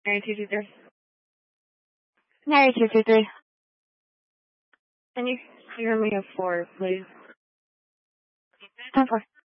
9223. 9223. Can you hear me at 4, please? 10-4.